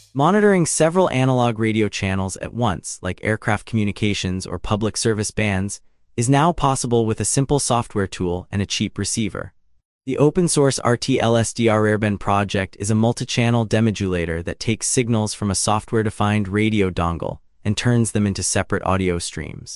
Monitoring several analog radio channels at once, like aircraft communications or public service bands, is now possible with a simple software tool and a cheap receiver. The open-source RTLSDR Airband project is a multi-channel demodulator that takes signals from a software-defined radio dongle and turns them into separate audio streams.